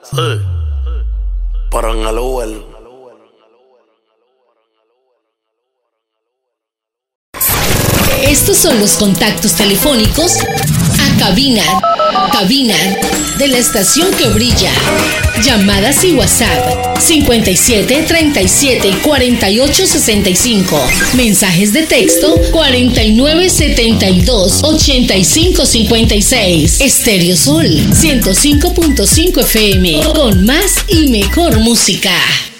Sí. Pero en el Uber. Estos son los contactos telefónicos a cabina de la estación que brilla. Llamadas y WhatsApp 57 37 48 65. Mensajes de texto 49 72 85 56. Estéreo Sol 105.5 FM con más y mejor música.